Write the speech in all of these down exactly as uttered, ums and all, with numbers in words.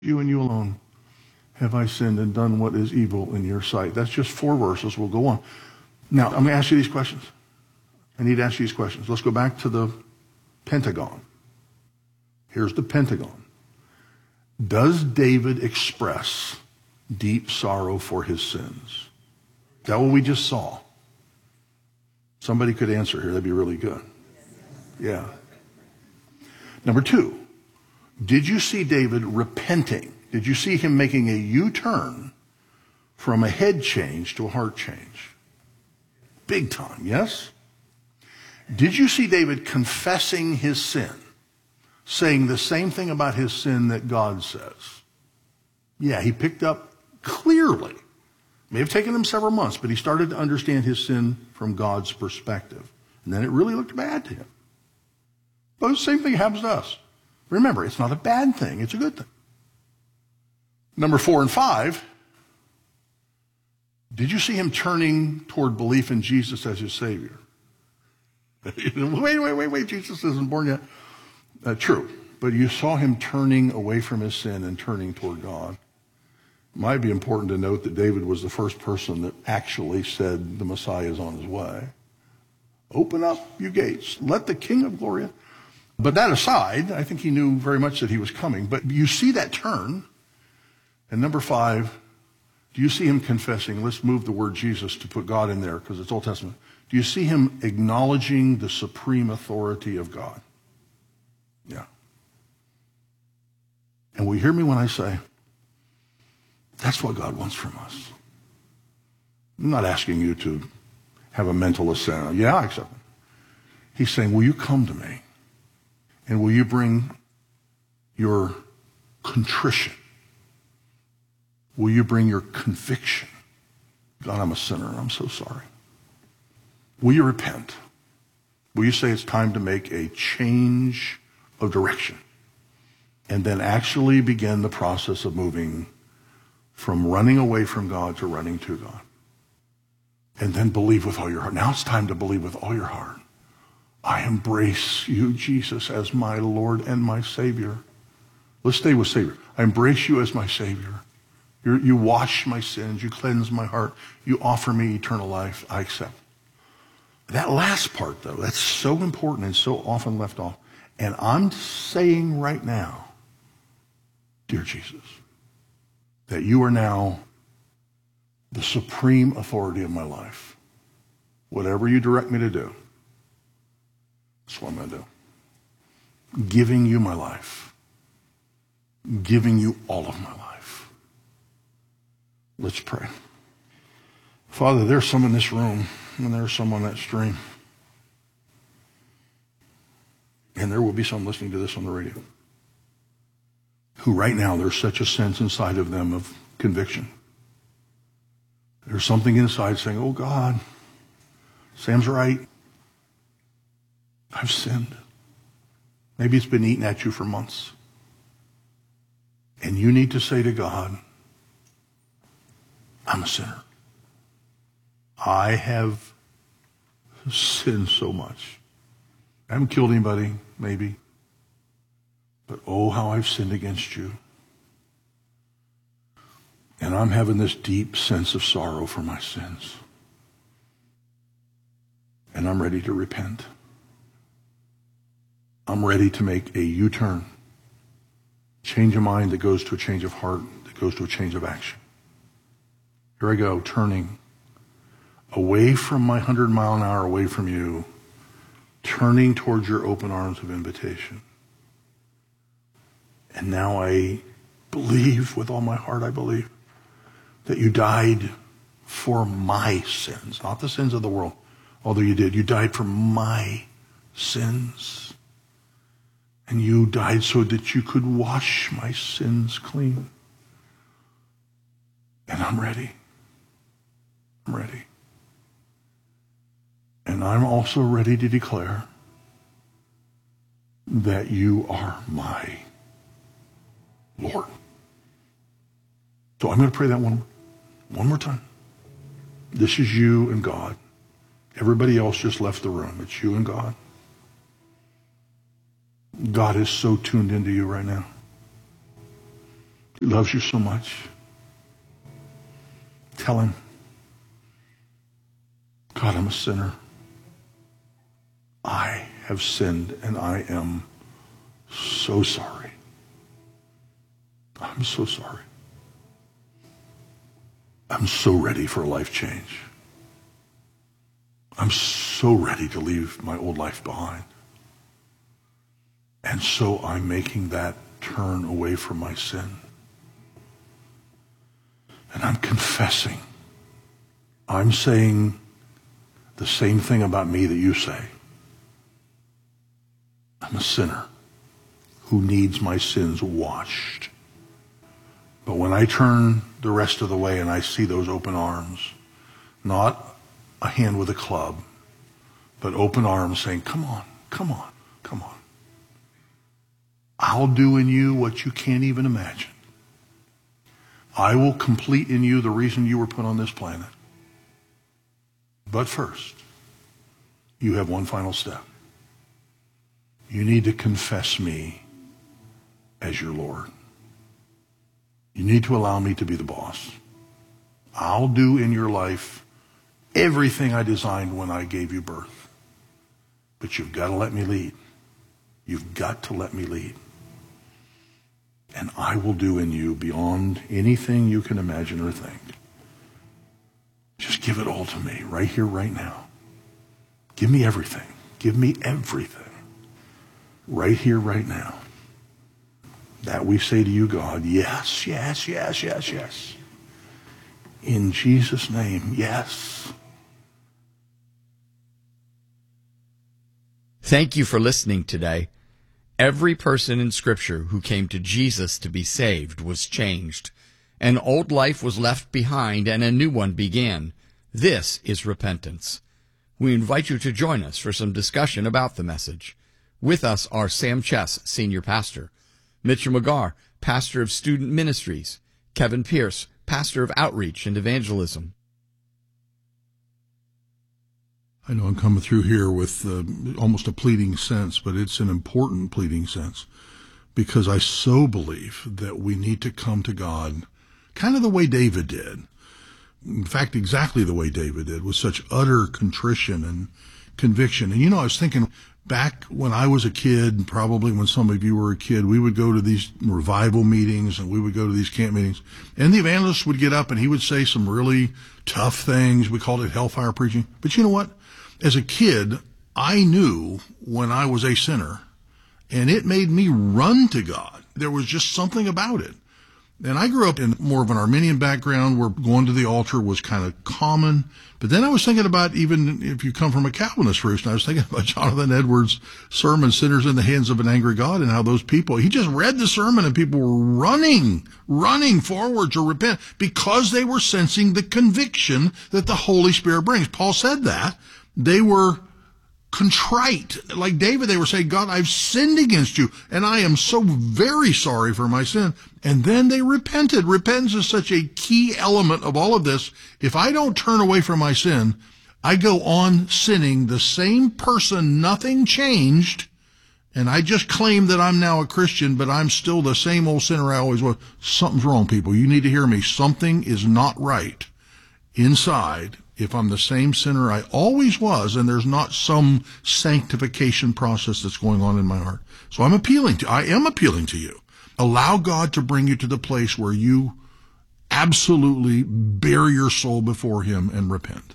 You and you alone have I sinned and done what is evil in your sight. That's just four verses. We'll go on. Now, I'm going to ask you these questions. I need to ask you these questions. Let's go back to the Pentagon. Here's the Pentagon. Does David express deep sorrow for his sins? Is that what we just saw? Somebody could answer here. That'd be really good. Yeah. Number two, did you see David repenting? Did you see him making a U-turn from a head change to a heart change? Big time, yes? Did you see David confessing his sin? Saying the same thing about his sin that God says? Yeah, he picked up clearly. May have taken him several months, but he started to understand his sin from God's perspective. And then it really looked bad to him. But the same thing happens to us. Remember, it's not a bad thing, it's a good thing. Number four and five, did you see him turning toward belief in Jesus as his Savior? wait, wait, wait, wait, Jesus isn't born yet. Uh, true, but you saw him turning away from his sin and turning toward God. It might be important to note that David was the first person that actually said the Messiah is on his way. Open up, you gates. Let the King of Glory in. But that aside, I think he knew very much that he was coming. But you see that turn. And number five, do you see him confessing? Let's move the word Jesus to put God in there because it's Old Testament. Do you see him acknowledging the supreme authority of God? Yeah. And will you hear me when I say, that's what God wants from us. I'm not asking you to have a mental assent. Yeah, I accept it. He's saying, will you come to me? And will you bring your contrition? Will you bring your conviction? God, I'm a sinner and I'm so sorry. Will you repent? Will you say it's time to make a change of direction? And then actually begin the process of moving from running away from God to running to God. And then believe with all your heart. Now it's time to believe with all your heart. I embrace you, Jesus, as my Lord and my Savior. Let's stay with Savior. I embrace you as my Savior. You're, you wash my sins. You cleanse my heart. You offer me eternal life. I accept. That last part, though, that's so important and so often left off. And I'm saying right now, dear Jesus, that you are now the supreme authority of my life. Whatever you direct me to do, that's what I'm going to do. Giving you my life. Giving you all of my life. Let's pray. Father, there's some in this room, and there's some on that stream. And there will be some listening to this on the radio, who right now there's such a sense inside of them of conviction. There's something inside saying, oh God, Sam's right. I've sinned. Maybe it's been eating at you for months. And you need to say to God, I'm a sinner. I have sinned so much. I haven't killed anybody, maybe. But oh, how I've sinned against you. And I'm having this deep sense of sorrow for my sins. And I'm ready to repent. I'm ready to make a U-turn. Change of mind that goes to a change of heart, that goes to a change of action. Here I go, turning away from my hundred mile an hour away from you, turning towards your open arms of invitation. And now I believe with all my heart, I believe that you died for my sins, not the sins of the world, although you did. You died for my sins. And you died so that you could wash my sins clean. And I'm ready. I'm ready. And I'm also ready to declare that you are my Lord. So I'm going to pray that one, one more time. This is you and God. Everybody else just left the room. It's you and God. God is so tuned into you right now. He loves you so much. Tell him, God, I'm a sinner. I have sinned and I am so sorry. I'm so sorry. I'm so ready for a life change. I'm so ready to leave my old life behind. And so I'm making that turn away from my sin. And I'm confessing. I'm saying the same thing about me that you say. I'm a sinner who needs my sins washed. But when I turn the rest of the way and I see those open arms, not a hand with a club, but open arms saying, come on, come on, come on. I'll do in you what you can't even imagine. I will complete in you the reason you were put on this planet. But first, you have one final step. You need to confess me as your Lord. You need to allow me to be the boss. I'll do in your life everything I designed when I gave you birth. But you've got to let me lead. You've got to let me lead. And I will do in you beyond anything you can imagine or think. Just give it all to me right here, right now. Give me everything. Give me everything. Right here, right now. That we say to you, God, yes, yes, yes, yes, yes. In Jesus' name, yes. Thank you for listening today. Every person in Scripture who came to Jesus to be saved was changed. An old life was left behind and a new one began. This is repentance. We invite you to join us for some discussion about the message. With us are Sam Chess, Senior Pastor, Mitchell McGarr, Pastor of Student Ministries, Kevin Pierce, Pastor of Outreach and Evangelism. I know I'm coming through here with uh, almost a pleading sense, but it's an important pleading sense because I so believe that we need to come to God kind of the way David did. In fact, exactly the way David did, with such utter contrition and conviction. And you know, I was thinking back when I was a kid, probably when some of you were a kid, we would go to these revival meetings and we would go to these camp meetings. And the evangelist would get up and he would say some really tough things. We called it hellfire preaching. But you know what? As a kid, I knew when I was a sinner, and it made me run to God. There was just something about it. And I grew up in more of an Arminian background where going to the altar was kind of common. But then I was thinking about, even if you come from a Calvinist roost, and I was thinking about Jonathan Edwards' sermon, Sinners in the Hands of an Angry God, and how those people, he just read the sermon and people were running, running forward to repent because they were sensing the conviction that the Holy Spirit brings. Paul said that. They were contrite. Like David, they were saying, God, I've sinned against you, and I am so very sorry for my sin. And then they repented. Repentance is such a key element of all of this. If I don't turn away from my sin, I go on sinning the same person, nothing changed, and I just claim that I'm now a Christian, but I'm still the same old sinner I always was. Something's wrong, people. You need to hear me. Something is not right inside if I'm the same sinner I always was, and there's not some sanctification process that's going on in my heart. So I'm appealing to, I am appealing to you. Allow God to bring you to the place where you absolutely bare your soul before Him and repent.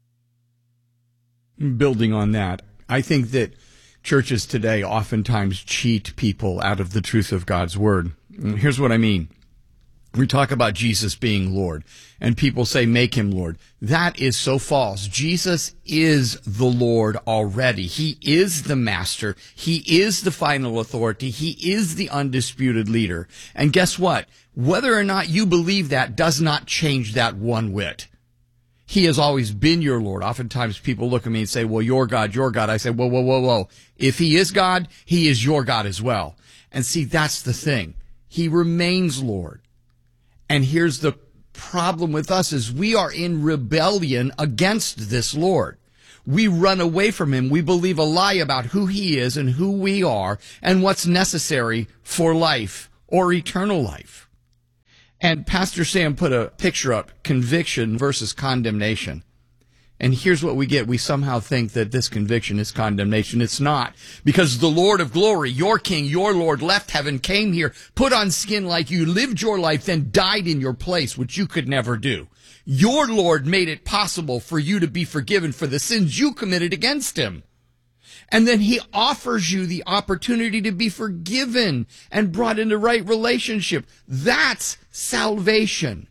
Building on that, I think that churches today oftentimes cheat people out of the truth of God's Word. Here's what I mean. We talk about Jesus being Lord, and people say, make him Lord. That is so false. Jesus is the Lord already. He is the master. He is the final authority. He is the undisputed leader. And guess what? Whether or not you believe that does not change that one whit. He has always been your Lord. Oftentimes people look at me and say, well, your God, your God. I say, whoa, whoa, whoa, whoa. If he is God, he is your God as well. And see, that's the thing. He remains Lord. And here's the problem with us is we are in rebellion against this Lord. We run away from him. We believe a lie about who he is and who we are and what's necessary for life or eternal life. And Pastor Sam put a picture up, conviction versus condemnation. And here's what we get. We somehow think that this conviction is condemnation. It's not. Because the Lord of glory, your King, your Lord, left heaven, came here, put on skin like you, lived your life, then died in your place, which you could never do. Your Lord made it possible for you to be forgiven for the sins you committed against him. And then he offers you the opportunity to be forgiven and brought into right relationship. That's salvation.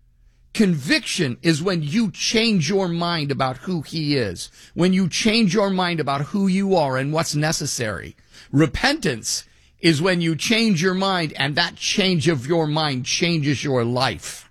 Conviction is when you change your mind about who he is, when you change your mind about who you are and what's necessary. Repentance is when you change your mind, and that change of your mind changes your life.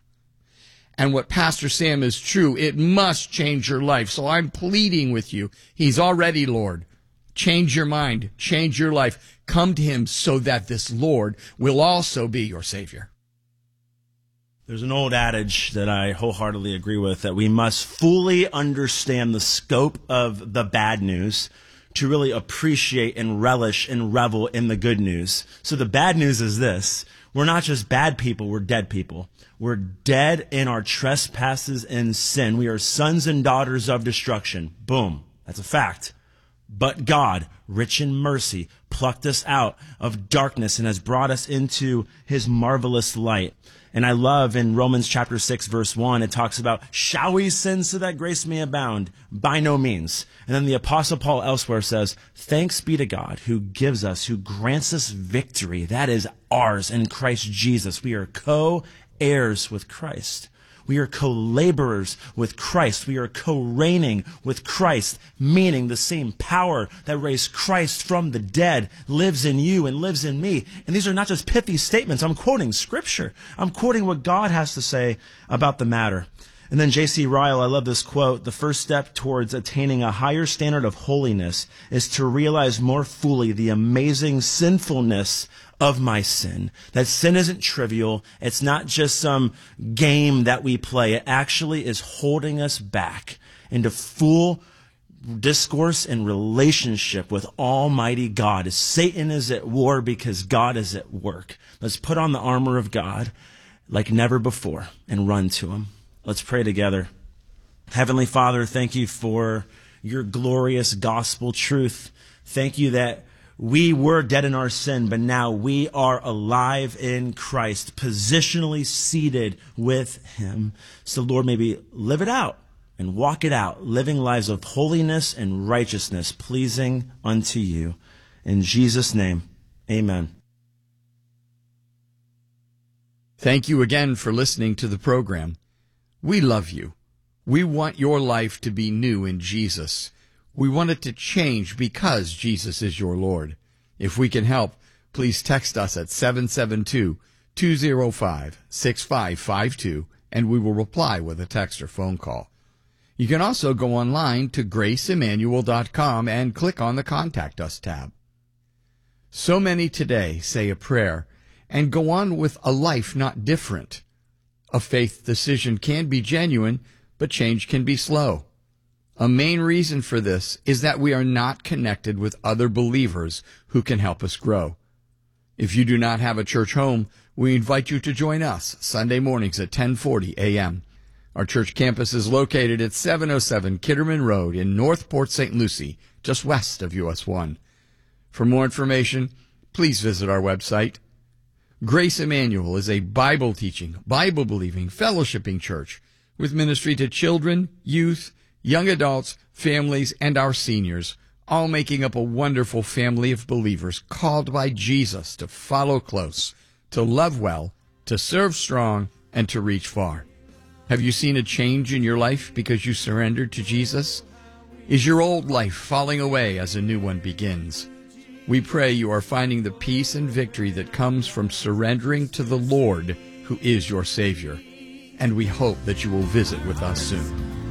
And what Pastor Sam is true, it must change your life. So I'm pleading with you. He's already Lord. Change your mind, change your life. Come to him so that this Lord will also be your Savior. There's an old adage that I wholeheartedly agree with, that we must fully understand the scope of the bad news to really appreciate and relish and revel in the good news. So the bad news is this: we're not just bad people, we're dead people. We're dead in our trespasses and sin. We are sons and daughters of destruction. Boom. That's a fact. But God, rich in mercy, plucked us out of darkness and has brought us into his marvelous light. And I love in Romans chapter six, verse one, it talks about, shall we sin so that grace may abound? By no means. And then the Apostle Paul elsewhere says, thanks be to God who gives us, who grants us victory. That is ours in Christ Jesus. We are co-heirs with Christ. We are co-laborers with Christ. We are co-reigning with Christ, meaning the same power that raised Christ from the dead lives in you and lives in me. And these are not just pithy statements. I'm quoting Scripture. I'm quoting what God has to say about the matter. And then J C Ryle, I love this quote, the first step towards attaining a higher standard of holiness is to realize more fully the amazing sinfulness of my sin. That sin isn't trivial. It's not just some game that we play. It actually is holding us back into full discourse and relationship with Almighty God. Satan is at war because God is at work. Let's put on the armor of God like never before and run to him. Let's pray together. Heavenly Father, thank you for your glorious gospel truth. Thank you that we were dead in our sin, but now we are alive in Christ, positionally seated with him. So, Lord, maybe live it out and walk it out, living lives of holiness and righteousness, pleasing unto you. In Jesus' name, amen. Thank you again for listening to the program. We love you. We want your life to be new in Jesus. We want it to change because Jesus is your Lord. If we can help, please text us at seven seven two, two zero five, six five five two, and we will reply with a text or phone call. You can also go online to grace emmanuel dot com and click on the Contact Us tab. So many today say a prayer and go on with a life not different. A faith decision can be genuine, but change can be slow. A main reason for this is that we are not connected with other believers who can help us grow. If you do not have a church home, we invite you to join us Sunday mornings at ten forty a.m. Our church campus is located at seven oh seven Kitterman Road in North Port Saint Lucie, just west of U S one. For more information, please visit our website. Grace Emmanuel is a Bible-teaching, Bible-believing, fellowshipping church with ministry to children, youth, young adults, families, and our seniors, all making up a wonderful family of believers called by Jesus to follow close, to love well, to serve strong, and to reach far. Have you seen a change in your life because you surrendered to Jesus? Is your old life falling away as a new one begins? We pray you are finding the peace and victory that comes from surrendering to the Lord who is your Savior. And we hope that you will visit with us soon.